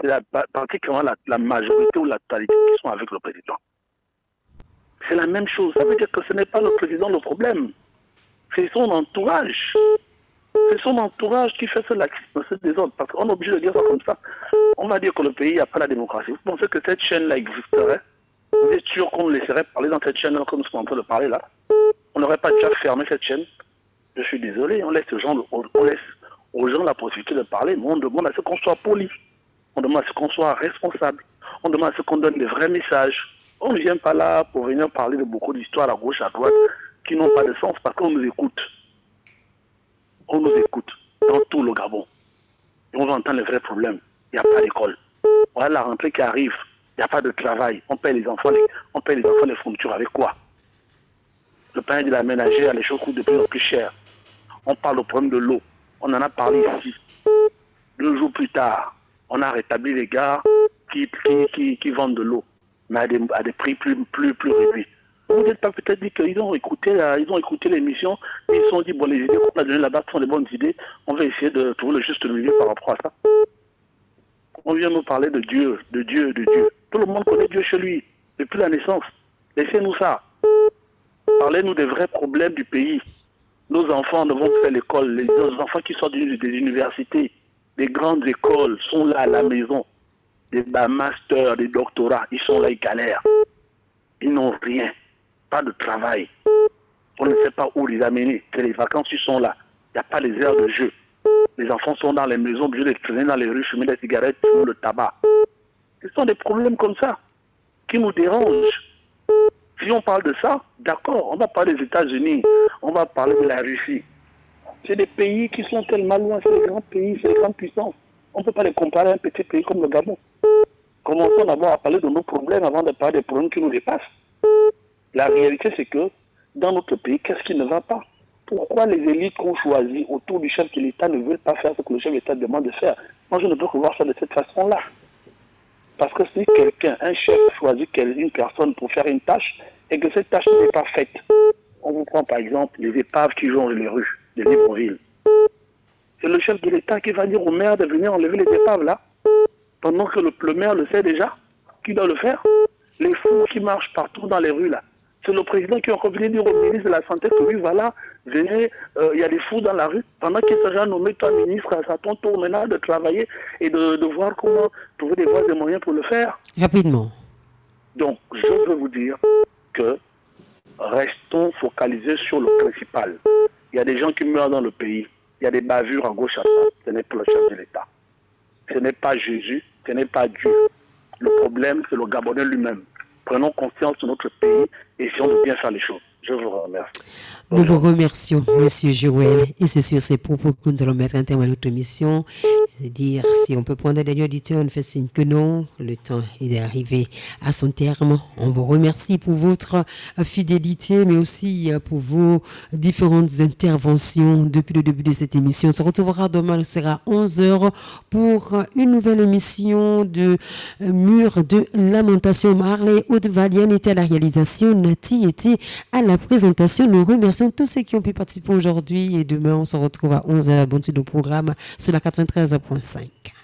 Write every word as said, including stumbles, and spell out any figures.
c'est la, pratiquement la, la majorité ou la totalité qui sont avec le président. C'est la même chose. Ça veut dire que ce n'est pas le président le problème. C'est son entourage. C'est son entourage qui fait ce laxisme, ce désordre. Parce qu'on est obligé de dire ça comme ça. On va dire que le pays n'a pas la démocratie. Vous pensez que cette chaîne-là existerait? Vous êtes sûr qu'on nous laisserait parler dans cette chaîne-là comme nous sommes en train de parler là? On n'aurait pas déjà fermé cette chaîne? Je suis désolé, on laisse, aux gens, on laisse aux gens la possibilité de parler, mais on demande à ce qu'on soit poli. On demande à ce qu'on soit responsable. On demande à ce qu'on donne des vrais messages. On ne vient pas là pour venir parler de beaucoup d'histoires à gauche, à droite, qui n'ont pas de sens parce qu'on nous écoute. On nous écoute dans tout le Gabon. Et on va entendre les vrais problèmes. Il n'y a pas d'école. Voilà la rentrée qui arrive. Il n'y a pas de travail. On paye les enfants, les, on paye les enfants les fournitures avec quoi? Le pain de la ménagère, les choses coûtent de plus en plus cher. On parle du problème de l'eau. On en a parlé ici. Deux jours plus tard, on a rétabli les gares qui, qui, qui, qui vendent de l'eau, mais à des, à des prix plus, plus, plus réduits. Vous n'êtes pas peut-être dit qu'ils ont écouté, ils ont écouté l'émission, et ils se sont dit, bon, les idées qu'on a données là-bas sont des bonnes idées, on va essayer de trouver le juste milieu par rapport à ça. On vient nous parler de Dieu, de Dieu, de Dieu. Tout le monde connaît Dieu chez lui, depuis la naissance. Laissez-nous ça. Parlez-nous des vrais problèmes du pays. Nos enfants ne vont pas faire l'école. Les enfants qui sortent des universités, des grandes écoles, sont là à la maison. Des masters, des doctorats, ils sont là, ils galèrent. Ils n'ont rien. Pas de travail. On ne sait pas où les amener. C'est les vacances, ils sont là. Il n'y a pas les heures de jeu. Les enfants sont dans les maisons, obligés de traîner dans les rues, fumer des cigarettes, fumer le tabac. Ce sont des problèmes comme ça qui nous dérangent. Si on parle de ça, d'accord, on va parler des États-Unis, on va parler de la Russie. C'est des pays qui sont tellement loin, c'est des grands pays, c'est des grandes puissances. On ne peut pas les comparer à un petit pays comme le Gabon. Commençons d'abord à parler de nos problèmes avant de parler des problèmes qui nous dépassent. La réalité, c'est que dans notre pays, qu'est-ce qui ne va pas? Pourquoi les élites qu'on choisit autour du chef de l'État ne veulent pas faire ce que le chef de l'État demande de faire? Moi, je ne peux que voir ça de cette façon-là. Parce que si quelqu'un, un chef choisit une personne pour faire une tâche et que cette tâche n'est pas faite, on vous prend par exemple les épaves qui jonchent les rues de Libreville. C'est le chef de l'État qui va dire au maire de venir enlever les épaves là, pendant que le, le maire le sait déjà, qui doit le faire. Les fous qui marchent partout dans les rues là, c'est le président qui a revenu dire au ministre de la Santé que oui, voilà, venez, euh, il y a des fous dans la rue. Pendant qu'il sera nommé toi ministre, à ton tour maintenant de travailler et de, de voir comment trouver des voies et des moyens pour le faire. Rapidement. Donc, je veux vous dire que restons focalisés sur le principal. Il y a des gens qui meurent dans le pays. Il y a des bavures à gauche à droite. Ce n'est pas le chef de l'État. Ce n'est pas Jésus. Ce n'est pas Dieu. Le problème, c'est le Gabonais lui-même. Prenons conscience de notre pays et essayons de bien faire les choses. Je vous remercie. Nous vous remercions, M. Joël. Et c'est sur ces propos que nous allons mettre un terme à notre émission. Dire si on peut prendre des auditeurs, on fait signe que non. Le temps est arrivé à son terme. On vous remercie pour votre fidélité, mais aussi pour vos différentes interventions depuis le début de cette émission. On se retrouvera demain, ce sera onze heures pour une nouvelle émission de Mur de Lamentation. Marley Haute-Valienne était à la réalisation, Nati était à la présentation. Nous remercions tous ceux qui ont pu participer aujourd'hui et demain on se retrouve à onze heures. Bon, c'est le programme sur la quatre-vingt-treize point cinq.